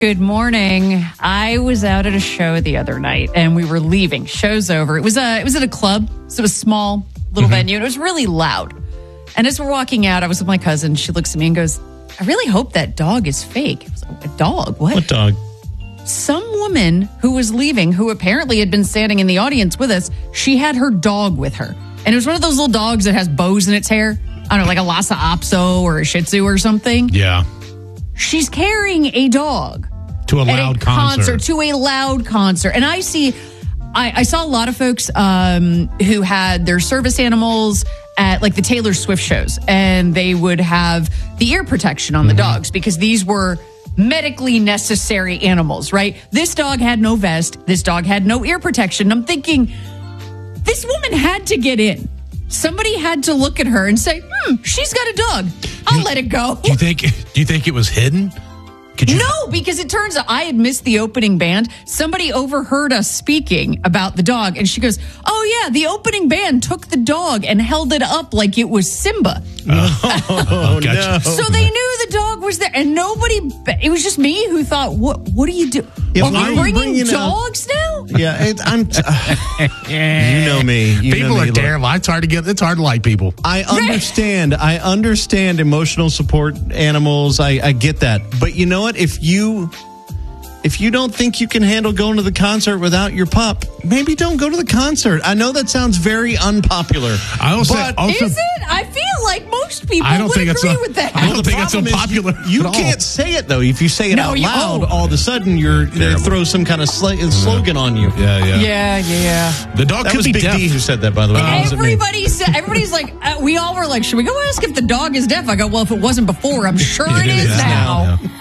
Good morning. I was out at a show the other night and we were leaving. Show's over. It was at a club, so it was a small little venue. And it was really loud. And as we're walking out, I was with my cousin. She looks at me and goes, I really hope that dog is fake. I was like, a dog? What dog? Some woman who was leaving, who apparently had been standing in the audience with us, she had her dog with her. And it was one of those little dogs that has bows in its hair. I don't know, like a Lhasa Apso or a Shih Tzu or something. Yeah. She's carrying a dog. To a loud concert. To a loud concert. And I saw a lot of folks who had their service animals at like the Taylor Swift shows, and they would have the ear protection on the dogs because these were medically necessary animals, right? This dog had no vest. This dog had no ear protection. I'm thinking, this woman had to get in. Somebody had to look at her and say, she's got a dog. I'll let it go. Do you think it was hidden? No, because it turns out I had missed the opening band. Somebody overheard us speaking about the dog, and she goes, oh, yeah, the opening band took the dog and held it up like it was Simba. Oh, gotcha. No. So they knew the dog was there, and it was just me who thought, what do you do? Yeah, are we bringing dogs now? Yeah, you know me. People are terrible. It's hard to like people. I understand emotional support animals. I get that. But you know what? If you don't think you can handle going to the concert without your pup, maybe don't go to the concert. I know that sounds very unpopular. Is it? I feel like most people would agree with that. I don't think it's so popular. You can't say it, though. If you say it out loud, all of a sudden they throw some kind of slogan on you. Yeah. The dog could be Big deaf. D who said that, by the way. Everybody's like, we all were like, should we go ask if the dog is deaf? I go, well, if it wasn't before, I'm sure it is now.